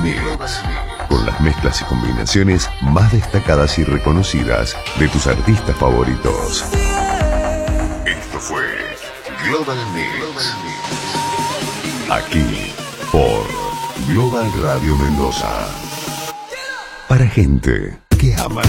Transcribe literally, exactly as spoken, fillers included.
Mix, con las mezclas y combinaciones más destacadas y reconocidas de tus artistas favoritos. Esto fue Global Mix, aquí por Global Radio Mendoza, para gente que ama